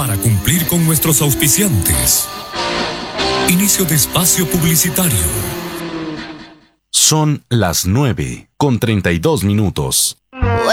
para cumplir con nuestros auspiciantes. Inicio de espacio publicitario. Son las 9:32.